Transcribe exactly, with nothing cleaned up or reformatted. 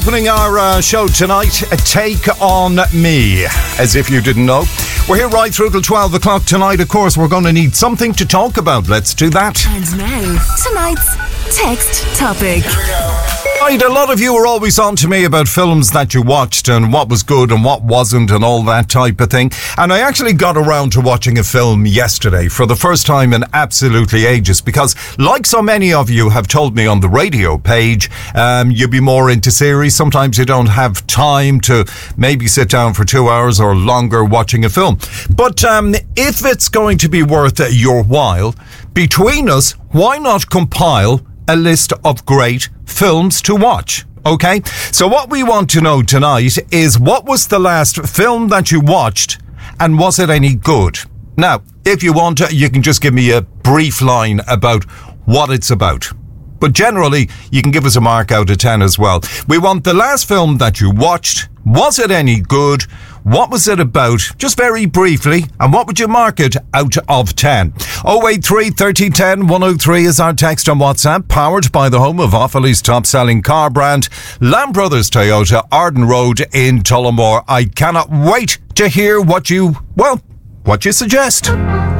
Opening our uh, show tonight, a Take On Me, as if you didn't know. We're here right through till twelve o'clock tonight. Of course, we're going to need something to talk about. Let's do that. And now, tonight's text topic. Right, a lot of you are always on to me about films that you watched and what was good and what wasn't and all that type of thing. And I actually got around to watching a film yesterday for the first time in absolutely ages because, like so many of you have told me on the radio page, um, you'd be more into series. Sometimes you don't have time to maybe sit down for two hours or longer watching a film. But um, if it's going to be worth your while, between us, why not compile a list of great films to watch? Okay, so what we want to know tonight is, what was the last film that you watched and was it any good? Now, if you want to, you can just give me a brief line about what it's about. But generally, you can give us a mark out of ten as well. We want the last film that you watched. Was it any good? What was it about? Just very briefly. And what would you mark it out of ten? oh eight three, thirty, ten, one oh three is our text on WhatsApp. Powered by the home of Offaly's top-selling car brand, Lamb Brothers Toyota, Arden Road in Tullamore. I cannot wait to hear what you, well, what you suggest.